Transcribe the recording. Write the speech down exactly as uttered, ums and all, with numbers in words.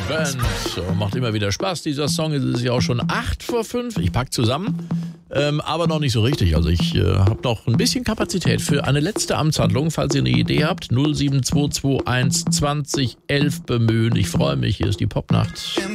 Band. So, macht immer wieder Spaß, dieser Song. Es ist ja auch schon acht vor fünf. Ich pack zusammen, ähm, aber noch nicht so richtig. Also ich äh, habe noch ein bisschen Kapazität für eine letzte Amtshandlung. Falls ihr eine Idee habt, null sieben zwei zwei eins zwanzig elf bemühen. Ich freue mich, hier ist die Popnacht.